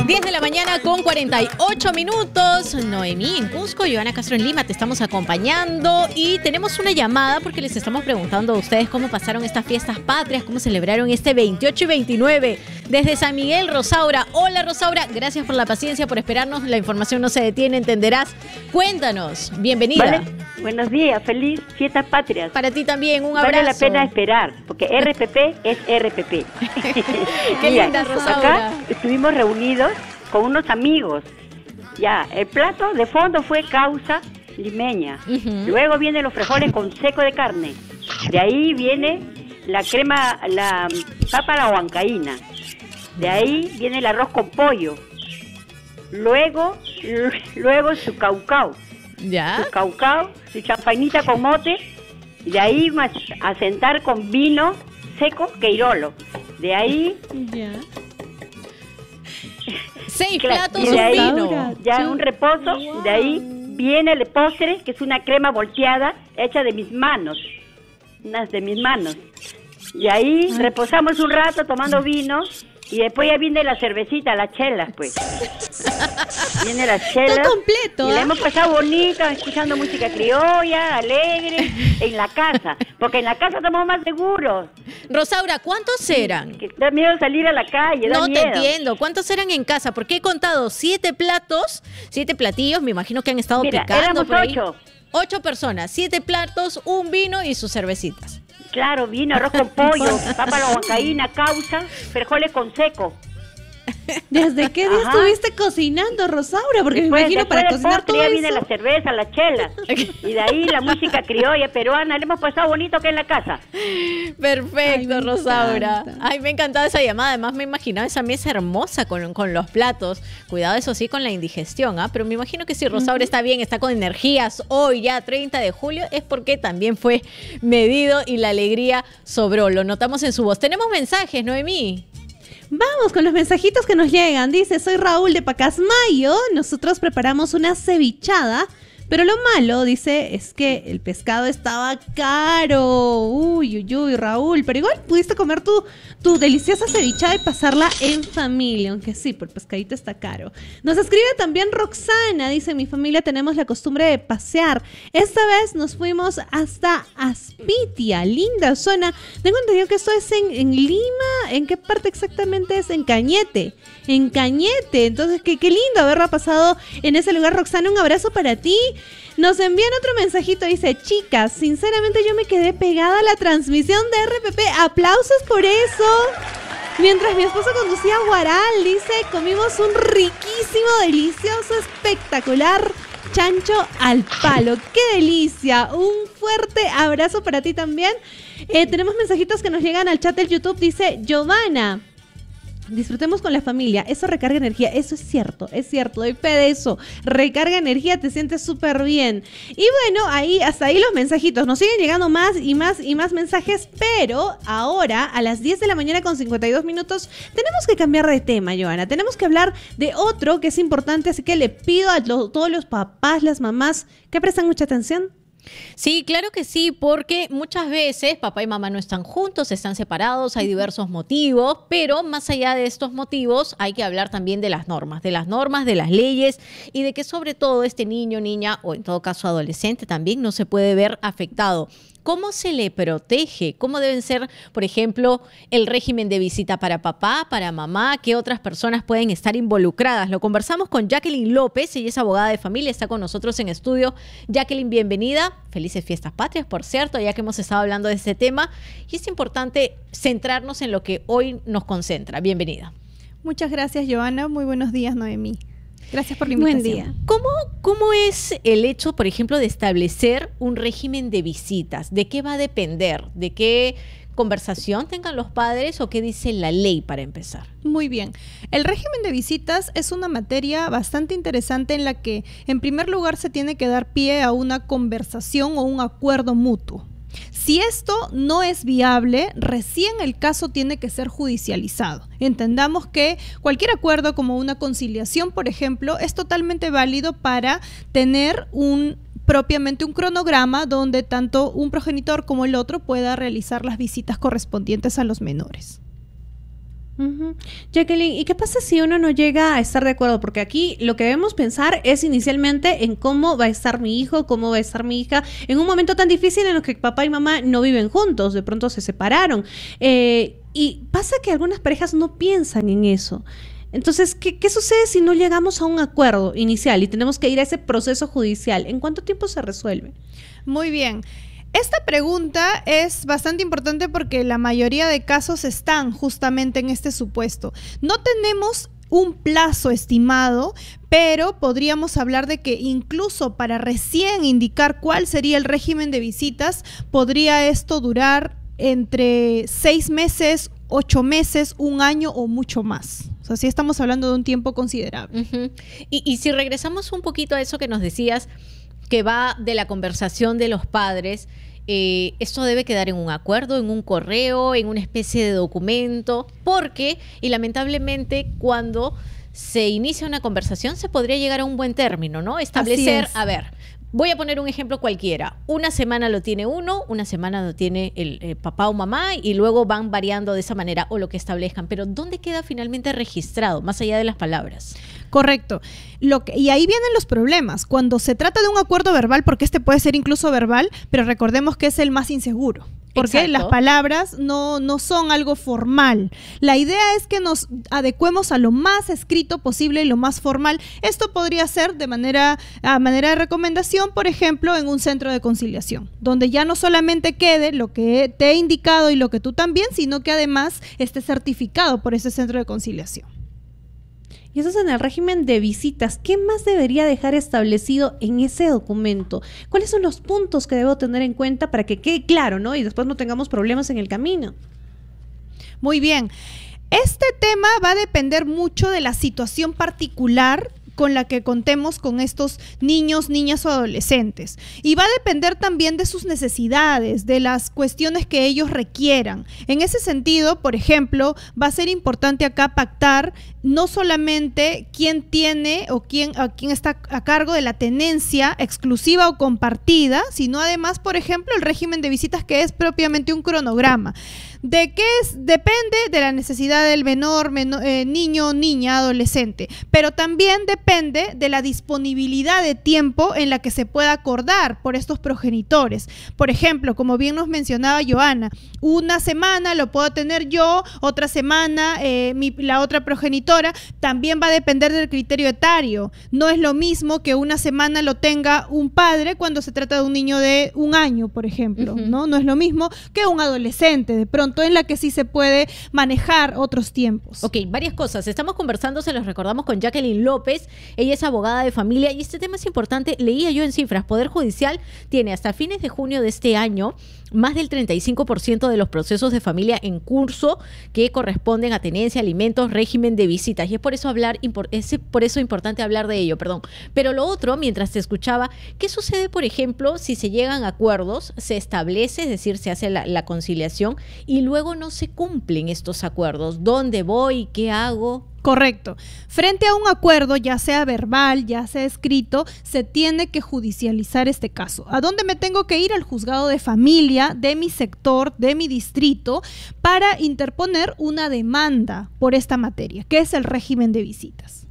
10 de la mañana con 48 minutos. Noemí en Cusco, Joana Castro en Lima, te estamos acompañando y tenemos una llamada porque les estamos preguntando a ustedes cómo pasaron estas fiestas patrias, cómo celebraron este 28 y 29 desde San Miguel, Rosaura. Hola Rosaura, gracias por la paciencia, por esperarnos, la información no se detiene, entenderás. Cuéntanos, bienvenida. Vale. Buenos días, feliz fiestas patrias. Para ti también, un abrazo. Vale la pena esperar, porque RPP es RPP. Qué linda, Rosaura. Acá estuvimos reunidos con unos amigos. Ya, el plato de fondo fue causa limeña. Luego vienen los frijoles con seco de carne. De ahí viene la crema, la papa a la huancaína. De ahí viene el arroz con pollo. Luego su caucao. ¿Ya? Su caucao, su champainita con mote. Y de ahí a sentar con vino seco queirolo. De ahí... Ya. 6 claro, platos, y de ahí, un vino. Ya un reposo. Wow. De ahí viene el postre, que es una crema volteada hecha de mis manos. Unas de mis manos. Y ahí reposamos un rato tomando vino. Y después ya viene la cervecita, la chela, pues. Viene la chela. Todo completo. Y la hemos pasado bonito, escuchando música criolla, alegre, en la casa. Porque en la casa estamos más seguros. Rosaura, ¿cuántos eran? Que da miedo salir a la calle, da no miedo. te entiendo. ¿Cuántos eran en casa? Porque he contado 7 platos, 7 platillos. Me imagino que han estado picando éramos por ahí. 8. 8 personas, 7 platos, un vino y sus cervecitas. Claro, vino, arroz con pollo, papa a la huancaína, causa, frijoles con seco. ¿Desde qué día estuviste cocinando, Rosaura? Porque me imagino para cocinar todo ya eso. viene la cerveza, la chela. Y de ahí la música criolla peruana. Le hemos pasado bonito que en la casa. Perfecto. Ay, Rosaura. Encanta. Ay, me ha encantado esa llamada. Además, me imaginaba esa mesa hermosa con los platos. Cuidado, eso sí, con la indigestión, ¿ah? Pero me imagino que si Rosaura está bien, está con energías hoy ya 30 de julio, es porque también fue medido y la alegría sobró. Lo notamos en su voz. Tenemos mensajes, Noemí. Vamos con los mensajitos que nos llegan. Dice, soy Raúl de Pacasmayo. Nosotros preparamos una cevichada. Pero lo malo, dice, es que el pescado estaba caro. Uy, Raúl. Pero igual pudiste comer tu deliciosa cevichada y pasarla en familia. Aunque sí, por el pescadito está caro. Nos escribe también Roxana. Dice, en mi familia tenemos la costumbre de pasear. Esta vez nos fuimos hasta Aspitia. Linda zona. Tengo entendido que esto es en Lima. ¿En qué parte exactamente es? En Cañete. En Cañete. Entonces, qué lindo haberla pasado en ese lugar, Roxana. Un abrazo para ti. Nos envían otro mensajito, dice, chicas, sinceramente yo me quedé pegada a la transmisión de RPP, aplausos por eso. Mientras mi esposo conducía Guaral, dice, comimos un riquísimo, delicioso, espectacular chancho al palo. ¡Qué delicia! Un fuerte abrazo para ti también. Tenemos mensajitos que nos llegan al chat del YouTube, dice, Giovanna, disfrutemos con la familia, eso recarga energía, eso es cierto, doy fe de eso, recarga energía, te sientes súper bien. Y bueno, hasta ahí los mensajitos, nos siguen llegando más y más mensajes, pero ahora a las 10 de la mañana con 52 minutos tenemos que cambiar de tema, Joana, tenemos que hablar de otro que es importante, así que le pido a todos los papás, las mamás, que prestan mucha atención. Sí, claro que sí, porque muchas veces papá y mamá no están juntos, están separados, hay diversos motivos, pero más allá de estos motivos hay que hablar también de las normas, de las leyes y de que sobre todo este niño, niña o en todo caso adolescente también no se puede ver afectado. ¿Cómo se le protege? ¿Cómo deben ser, por ejemplo, el régimen de visita para papá, para mamá? ¿Qué otras personas pueden estar involucradas? Lo conversamos con Jacqueline López, ella es abogada de familia, está con nosotros en estudio. Jacqueline, bienvenida. Felices fiestas patrias, por cierto, ya que hemos estado hablando de este tema. Y es importante centrarnos en lo que hoy nos concentra. Bienvenida. Muchas gracias, Joana. Muy buenos días, Noemí. Gracias por la invitación. Buen día. ¿Cómo es el hecho, por ejemplo, de establecer un régimen de visitas? ¿De qué va a depender? ¿De qué conversación tengan los padres o qué dice la ley para empezar? Muy bien. El régimen de visitas es una materia bastante interesante en la que, en primer lugar, se tiene que dar pie a una conversación o un acuerdo mutuo. Si esto no es viable, recién el caso tiene que ser judicializado. Entendamos que cualquier acuerdo como una conciliación, por ejemplo, es totalmente válido para tener propiamente un cronograma donde tanto un progenitor como el otro pueda realizar las visitas correspondientes a los menores. Ujú. Jacqueline, ¿y qué pasa si uno no llega a estar de acuerdo? Porque aquí lo que debemos pensar es inicialmente en cómo va a estar mi hijo, cómo va a estar mi hija, en un momento tan difícil en el que papá y mamá no viven juntos, de pronto se separaron. Y pasa que algunas parejas no piensan en eso. Entonces, ¿qué sucede si no llegamos a un acuerdo inicial y tenemos que ir a ese proceso judicial? ¿En cuánto tiempo se resuelve? Muy bien. Esta pregunta es bastante importante porque la mayoría de casos están justamente en este supuesto. No tenemos un plazo estimado, pero podríamos hablar de que incluso para recién indicar cuál sería el régimen de visitas, podría esto durar entre 6 meses, 8 meses, 1 año o mucho más. O sea, sí estamos hablando de un tiempo considerable. Uh-huh. Y si regresamos un poquito a eso que nos decías, que va de la conversación de los padres, esto debe quedar en un acuerdo, en un correo, en una especie de documento, porque, y lamentablemente, cuando se inicia una conversación se podría llegar a un buen término, ¿no? Establecer, a ver, voy a poner un ejemplo cualquiera. Una semana lo tiene uno, una semana lo tiene el papá o mamá y luego van variando de esa manera o lo que establezcan. Pero ¿dónde queda finalmente registrado, más allá de las palabras? Correcto. Y ahí vienen los problemas. Cuando se trata de un acuerdo verbal, porque este puede ser incluso verbal, pero recordemos que es el más inseguro. Porque Exacto. las palabras no son algo formal. La idea es que nos adecuemos a lo más escrito posible y lo más formal. Esto podría ser a manera de recomendación, por ejemplo, en un centro de conciliación, donde ya no solamente quede lo que te he indicado y lo que tú también, sino que además esté certificado por ese centro de conciliación. Y eso es en el régimen de visitas. ¿Qué más debería dejar establecido en ese documento? ¿Cuáles son los puntos que debo tener en cuenta para que quede claro, ¿no? Y después no tengamos problemas en el camino. Muy bien. Este tema va a depender mucho de la situación particular con la que contemos con estos niños, niñas o adolescentes. Y va a depender también de sus necesidades, de las cuestiones que ellos requieran. En ese sentido, por ejemplo, va a ser importante acá pactar no solamente quién tiene o quién está a cargo de la tenencia exclusiva o compartida, sino además, por ejemplo, el régimen de visitas, que es propiamente un cronograma. ¿De qué es? Depende de la necesidad del menor, niño, niña, adolescente, pero también depende de la disponibilidad de tiempo en la que se pueda acordar por estos progenitores. Por ejemplo, como bien nos mencionaba Joana, una semana lo puedo tener yo, otra semana la otra progenitora. También va a depender del criterio etario. No es lo mismo que una semana lo tenga un padre cuando se trata de un niño de 1 año, por ejemplo, ¿no? No es lo mismo que un adolescente, de pronto, en la que sí se puede manejar otros tiempos. Ok, varias cosas. Estamos conversando, se los recordamos, con Jacqueline López. Ella es abogada de familia y este tema es importante. Leía yo en cifras, Poder Judicial tiene hasta fines de junio de este año más del 35% de los procesos de familia en curso que corresponden a tenencia, alimentos, régimen de visitas. Y es por eso importante hablar de ello, perdón. Pero lo otro, mientras te escuchaba, ¿qué sucede, por ejemplo, si se llegan a acuerdos, se establece, es decir, se hace la conciliación y luego no se cumplen estos acuerdos? ¿Dónde voy? ¿Qué hago? Correcto. Frente a un acuerdo, ya sea verbal, ya sea escrito, se tiene que judicializar este caso. ¿A dónde me tengo que ir? Al juzgado de familia de mi sector, de mi distrito, para interponer una demanda por esta materia, que es el régimen de visitas.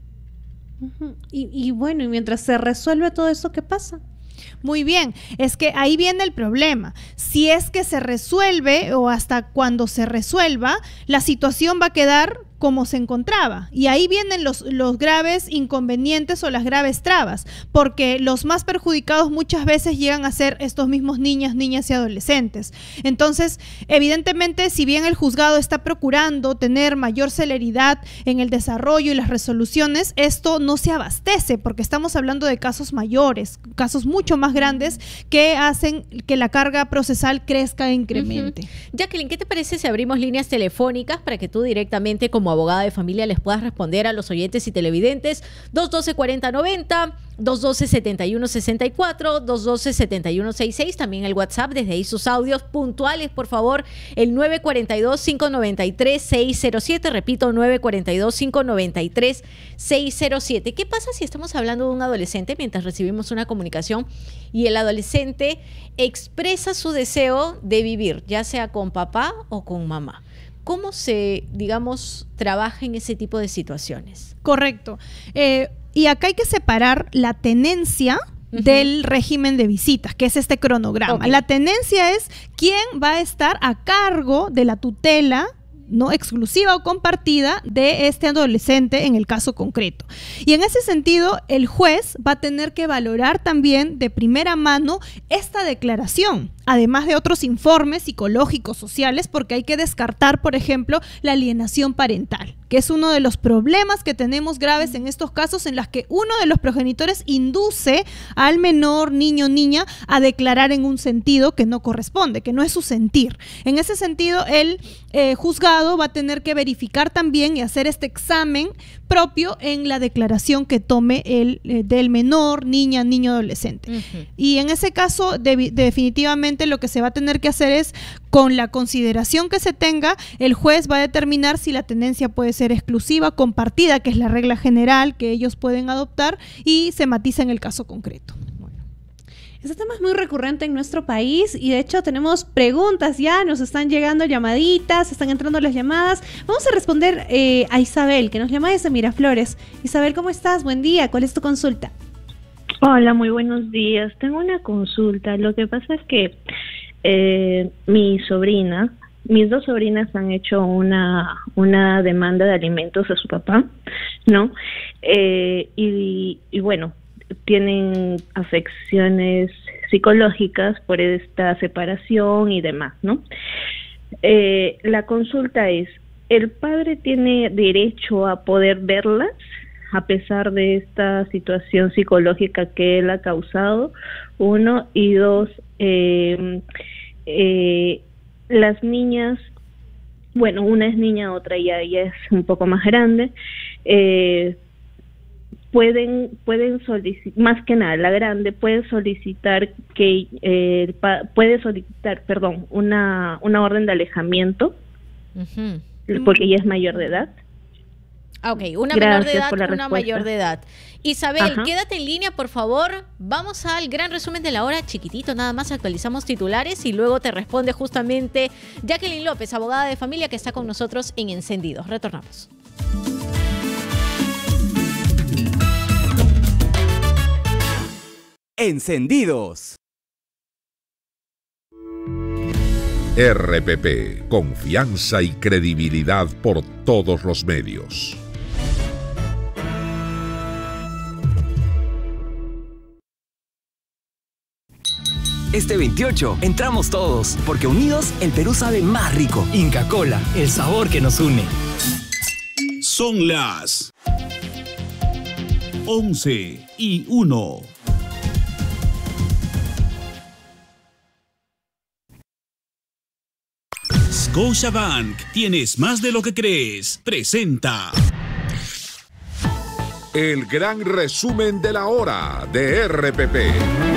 Y bueno, y mientras se resuelve todo eso, ¿qué pasa? Muy bien, es que ahí viene el problema. Si es que se resuelve o hasta cuando se resuelva, la situación va a quedar como se encontraba. Y ahí vienen los graves inconvenientes o las graves trabas, porque los más perjudicados muchas veces llegan a ser estos mismos niñas y adolescentes. Entonces, evidentemente, si bien el juzgado está procurando tener mayor celeridad en el desarrollo y las resoluciones, esto no se abastece, porque estamos hablando de casos mayores, casos mucho más grandes que hacen que la carga procesal crezca e incremente. Jacqueline, ¿qué te parece si abrimos líneas telefónicas para que tú directamente, como abogada de familia, les puedas responder a los oyentes y televidentes? 212-4090, 212-7164, 212-7166, también el WhatsApp, desde ahí sus audios puntuales, por favor, el 942-593-607, repito, 942-593-607. ¿Qué pasa si estamos hablando de un adolescente mientras recibimos una comunicación y el adolescente expresa su deseo de vivir, ya sea con papá o con mamá? ¿Cómo se, digamos, trabaja en ese tipo de situaciones? Correcto. Y acá hay que separar la tenencia del régimen de visitas, que es este cronograma. Okay. La tenencia es quién va a estar a cargo de la tutela, no exclusiva o compartida, de este adolescente en el caso concreto. Y en ese sentido, el juez va a tener que valorar también de primera mano esta declaración, además de otros informes psicológicos, sociales, porque hay que descartar, por ejemplo, la alienación parental, que es uno de los problemas que tenemos graves en estos casos, en las que uno de los progenitores induce al menor, niño, niña, a declarar en un sentido que no corresponde, que no es su sentir. En ese sentido, el juzgado va a tener que verificar también y hacer este examen propio en la declaración que tome del menor, niña, niño, adolescente. Y en ese caso, definitivamente lo que se va a tener que hacer es, con la consideración que se tenga, el juez va a determinar si la tenencia puede ser exclusiva, compartida, que es la regla general que ellos pueden adoptar, y se matiza en el caso concreto. Este tema es muy recurrente en nuestro país y de hecho tenemos preguntas ya, nos están llegando llamaditas, están entrando las llamadas. Vamos a responder a Isabel, que nos llama desde Miraflores. Isabel, ¿cómo estás? Buen día, ¿cuál es tu consulta? Hola, muy buenos días. Tengo una consulta. Lo que pasa es que mis dos sobrinas han hecho una demanda de alimentos a su papá, ¿no? Y bueno, tienen afecciones psicológicas por esta separación y demás, ¿no? La consulta es, ¿el padre tiene derecho a poder verlas a pesar de esta situación psicológica que él ha causado? Uno, y dos, las niñas, bueno, una es niña, otra ya es un poco más grande, pueden solicitar, más que nada la grande puede solicitar una orden de alejamiento, porque ella es mayor de edad. Ok, una menor de edad, una mayor de edad. Isabel, quédate en línea, por favor. Vamos al gran resumen de la hora, chiquitito, nada más actualizamos titulares y luego te responde justamente Jacqueline López, abogada de familia, que está con nosotros en Encendidos. Retornamos. Encendidos. RPP, confianza y credibilidad por todos los medios. Este 28 entramos todos, porque unidos el Perú sabe más rico. Inca Kola, el sabor que nos une. Son las 11:01. Scotiabank, tienes más de lo que crees. Presenta El gran resumen de la hora de RPP.